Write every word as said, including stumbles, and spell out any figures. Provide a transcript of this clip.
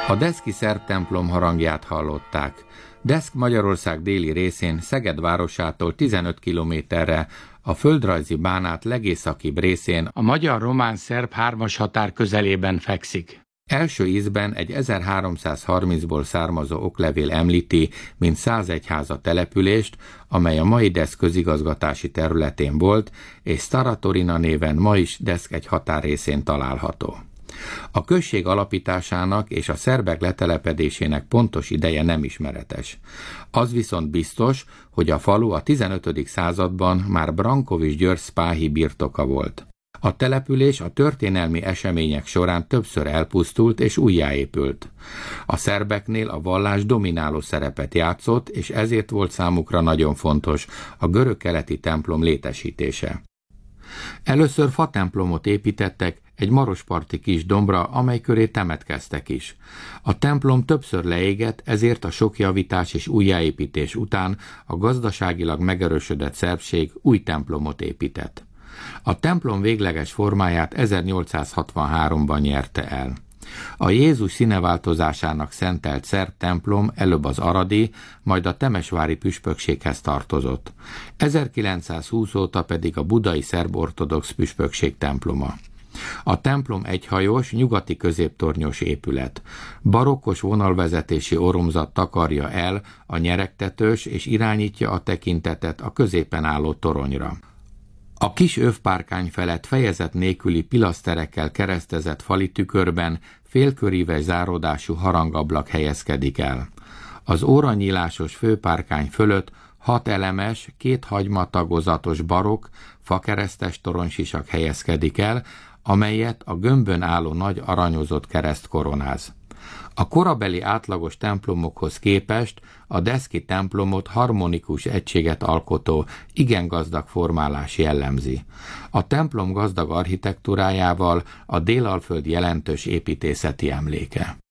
A deszki szerb templom harangját hallották. Deszk Magyarország déli részén, Szeged városától tizenöt kilométerre, a földrajzi bánát legészakibb részén, a magyar-román-szerb hármas határ közelében fekszik. Első ízben egy ezerháromszázharmincból származó oklevél említi, mint százegyháza települést, amely a mai Deszk közigazgatási területén volt, és Stara Torina néven ma is Deszk egy határrészén található. A község alapításának és a szerbek letelepedésének pontos ideje nem ismeretes. Az viszont biztos, hogy a falu a tizenötödik században már Brankovics György spáhi birtoka volt. A település a történelmi események során többször elpusztult és újjáépült. A szerbeknél a vallás domináló szerepet játszott, és ezért volt számukra nagyon fontos a görög-keleti templom létesítése. Először fatemplomot építettek egy marosparti kis dombra, amely köré temetkeztek is. A templom többször leégett, ezért a sok javítás és újjáépítés után a gazdaságilag megerősödött szerbség új templomot épített. A templom végleges formáját ezernyolcszázhatvanháromban nyerte el. A Jézus színeváltozásának szentelt szerb templom előbb az aradi, majd a temesvári püspökséghez tartozott. ezerkilencszázhúsz óta pedig a budai szerb ortodox püspökség temploma. A templom egyhajós, nyugati középtornyos épület. Barokkos vonalvezetési oromzat takarja el a nyeregtetős és irányítja a tekintetet a középen álló toronyra. A kis övpárkány felett fejezet nélküli pilaszterekkel keresztezett fali tükörben félköríves záródású harangablak helyezkedik el. Az óranyílásos főpárkány fölött hat elemes, két hagymatagozatos barokk, fakeresztes toronysisak helyezkedik el, amelyet a gömbön álló nagy aranyozott kereszt koronáz. A korabeli átlagos templomokhoz képest a deszki templomot harmonikus egységet alkotó, igen gazdag formálás jellemzi. A templom gazdag architektúrájával a Délalföld jelentős építészeti emléke.